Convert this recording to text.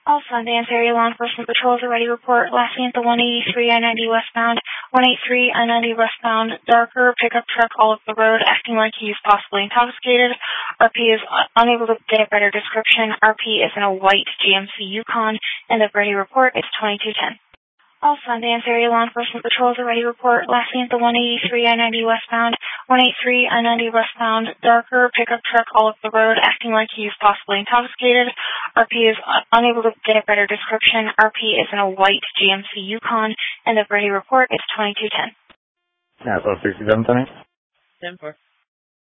All Sundance area law enforcement patrols are ready to report. Last seen at the 183 I-90 westbound, 183 I-90 westbound, darker pickup truck all over the road, acting like he's possibly intoxicated. RP is unable to get a better description. RP is in a white GMC Yukon, and the ready report is 2210. All Sundance area law enforcement patrols are ready to report. Last seen at the 183 I-90 westbound, 183 I-90 westbound, darker pickup truck all over the road, acting like he's possibly intoxicated. RP is unable to get a better description. RP is in a white GMC Yukon, and the ready report is 2210. Yeah, so 67 10. 10-4.